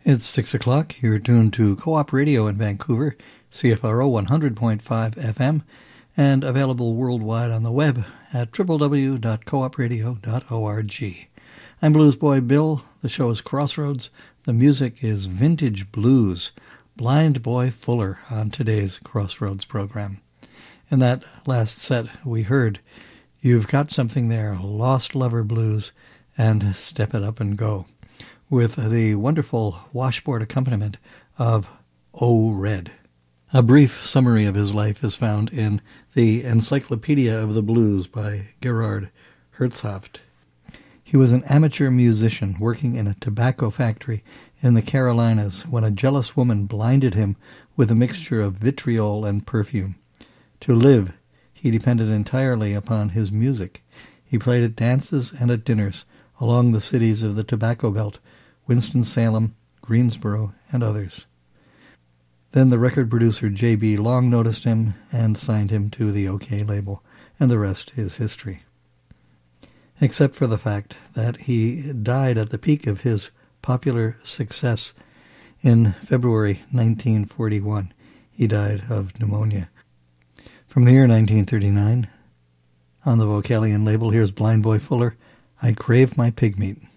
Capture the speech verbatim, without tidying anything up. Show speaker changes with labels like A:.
A: It's six o'clock. You're tuned to Co-op Radio in Vancouver, C F R O one hundred point five F M, and available worldwide on the web at w w w dot coop radio dot org. I'm Blues Boy Bill. The show is Crossroads. The music is Vintage Blues. Blind Boy Fuller on today's Crossroads program. In that last set, we heard You've Got Something There, Lost Lover Blues, and Step It Up and Go, with the wonderful washboard accompaniment of Oh Red. A brief summary of his life is found in the Encyclopedia of the Blues by Gerhard Herzhaft. He was an amateur musician working in a tobacco factory in the Carolinas when a jealous woman blinded him with a mixture of vitriol and perfume. To live, he depended entirely upon his music. He played at dances and at dinners along the cities of the Tobacco Belt, Winston-Salem, Greensboro, and others. Then the record producer J B Long noticed him and signed him to the OK label, and the rest is history. Except for the fact that he died at the peak of his popular success in February nineteen forty-one. He died of pneumonia. From the year nineteen thirty-nine, on the Vocalion label, here's Blind Boy Fuller, I Crave My Pig Meat.